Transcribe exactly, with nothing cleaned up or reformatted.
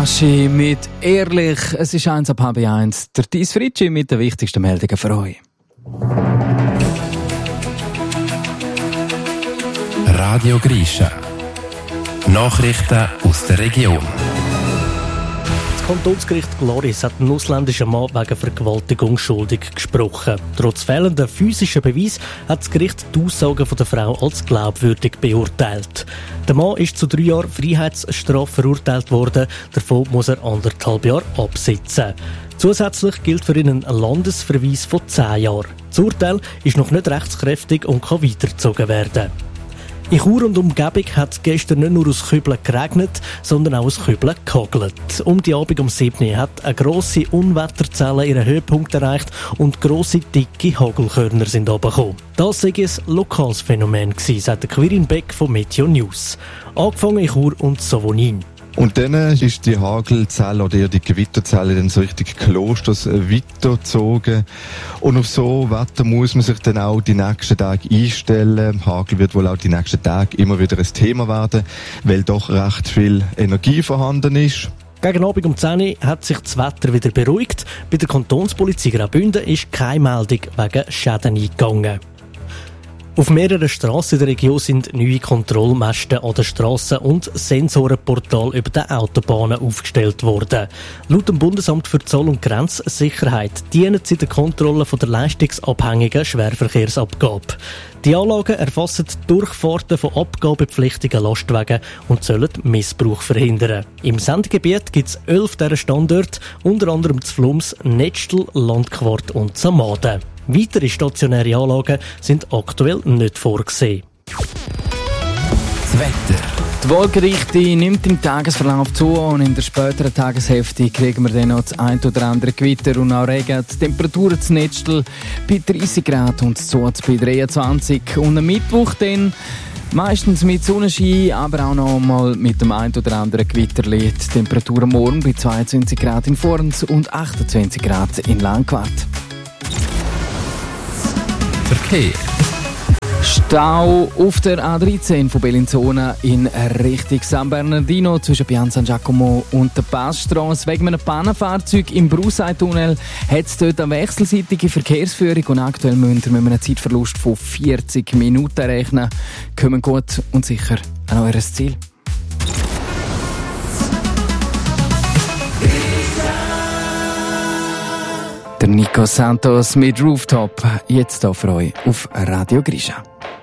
Aschi mit «Ehrlich». Es ist eins ab halb eins. Der Thies Fritschi mit den wichtigsten Meldungen für euch. Radio Grisha. Nachrichten aus der Region. Das Kantonsgericht Gloris hat einen ausländischen Mann wegen Vergewaltigung schuldig gesprochen. Trotz fehlender physischer Beweis hat das Gericht die Aussagen der Frau als glaubwürdig beurteilt. Der Mann ist zu drei Jahren Freiheitsstrafe verurteilt worden. Davon muss er anderthalb Jahre absitzen. Zusätzlich gilt für ihn ein Landesverweis von zehn Jahren. Das Urteil ist noch nicht rechtskräftig und kann weitergezogen werden. In Chur und Umgebung hat es gestern nicht nur aus Kübeln geregnet, sondern auch aus Kübeln gehagelt. Um die Abend um sieben Uhr hat eine grosse Unwetterzelle ihren Höhepunkt erreicht und grosse, dicke Hagelkörner sind runtergekommen. Das sei ein lokales Phänomen gewesen, sagt Quirin Beck von Meteo News. Angefangen in Chur und Savonin. Und dann ist die Hagelzelle oder eher die Gewitterzelle dann so richtig Klosters weitergezogen. Und auf so Wetter muss man sich dann auch die nächsten Tage einstellen. Hagel wird wohl auch die nächsten Tage immer wieder ein Thema werden, weil doch recht viel Energie vorhanden ist. Gegen Abend um zehn Uhr hat sich das Wetter wieder beruhigt. Bei der Kantonspolizei Graubünden ist keine Meldung wegen Schäden eingegangen. Auf mehreren Strassen in der Region sind neue Kontrollmasten an den Strassen und Sensorenportale über den Autobahnen aufgestellt worden. Laut dem Bundesamt für Zoll- und Grenzsicherheit dienen sie der Kontrolle von der leistungsabhängigen Schwerverkehrsabgabe. Die Anlagen erfassen die Durchfahrten von abgabepflichtigen Lastwagen und sollen Missbrauch verhindern. Im Sendegebiet gibt es elf dieser Standorte, unter anderem zu Flums, Netztel, Landquart und Samaden. Weitere stationäre Anlagen sind aktuell nicht vorgesehen. Das Wetter. Die Wolkendichte nimmt im Tagesverlauf zu und in der späteren Tageshälfte kriegen wir dann noch das ein oder andere Gewitter und auch Regen. Die Temperaturen zu Netztel bei dreißig Grad und zu bei dreiundzwanzig. Und am Mittwoch dann meistens mit Sonnenschein, aber auch noch mal mit dem ein oder anderen Gewitterli. Die Temperaturen morgen bei zweiundzwanzig Grad in Forns und achtundzwanzig Grad in Landquart. Verkehr. Stau auf der A dreizehn von Bellinzona in Richtung San Bernardino zwischen Pian San Giacomo und der Passstrasse. Wegen einem Pannenfahrzeug im Brusei-Tunnel hat es dort eine wechselseitige Verkehrsführung und aktuell müssen wir mit einem Zeitverlust von vierzig Minuten rechnen. Kommen gut und sicher an euer Ziel. Der Nico Santos mit Rooftop, jetzt hier für euch auf Radio Grisha.